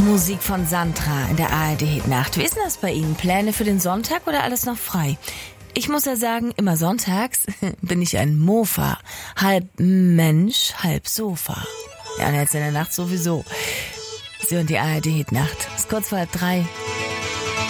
Musik von Sandra in der ARD-Hitnacht. Wie ist denn das bei Ihnen? Pläne für den Sonntag oder alles noch frei? Ich muss ja sagen, immer sonntags bin ich ein Mofa. Halb Mensch, halb Sofa. Ja, und jetzt in der Nacht sowieso. Sie und die ARD-Hitnacht. Ist kurz vor 3.